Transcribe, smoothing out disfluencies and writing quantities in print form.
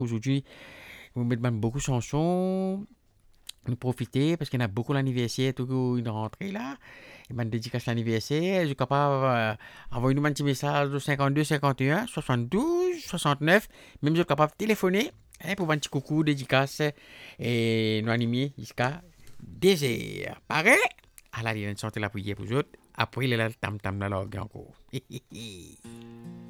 Aujourd'hui, vous mettez beaucoup de chansons, nous profiter parce qu'il y en a beaucoup l'anniversaire, tout une rentrée là. Et ben, dédicace l'anniversaire, je suis capable d'envoyer nous un petit message de 52 51 72 69. Même je suis capable de téléphoner pour un petit coucou, dédicace et nous animer jusqu'à désert. Pareil, à la ligne de santé la prière pour vous autres. Après, il y a le tam tam dans l'orgue encore.